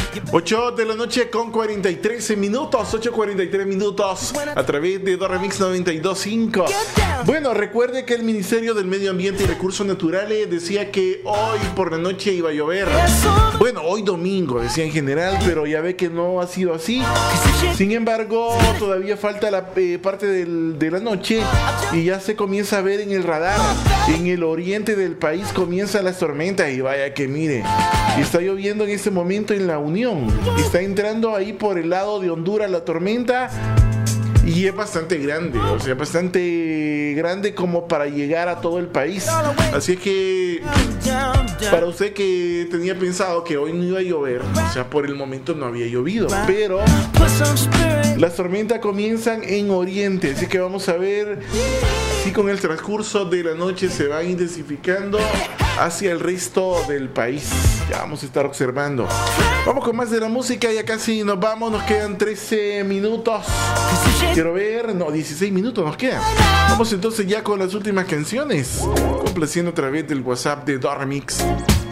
8 de la noche con 43 minutos, 8:43 minutos a través de Remix 92.5. Bueno, recuerde que el Ministerio del Medio Ambiente y Recursos Naturales decía que hoy por la noche iba a llover. Bueno, hoy domingo decía en general, pero ya ve que no ha sido así. Sin embargo, todavía falta la parte de la noche y ya se comienza a ver en el radar. En el oriente del país comienzan las tormentas y vaya que mire, está lloviendo en este momento en La Unión. Está entrando ahí por el lado de Honduras la tormenta y es bastante grande, o sea, bastante grande como para llegar a todo el país. Así es que para usted que tenía pensado que hoy no iba a llover, o sea, por el momento no había llovido, pero las tormentas comienzan en oriente, así que vamos a ver si con el transcurso de la noche se van intensificando hacia el resto del país. Ya vamos a estar observando. Vamos con más de la música, ya casi nos vamos, nos quedan 13 minutos. Quiero ver, no, 16 minutos nos quedan. Vamos entonces ya con las últimas canciones, complaciendo a través del WhatsApp de Remix.